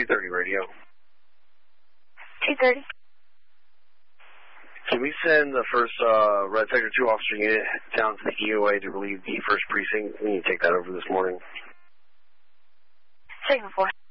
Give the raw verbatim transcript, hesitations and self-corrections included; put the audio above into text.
two thirty radio. two thirty. Can we send the first uh, Red Sector two officer unit down to the E O A to relieve the first precinct? We need to take that over this morning. Second four.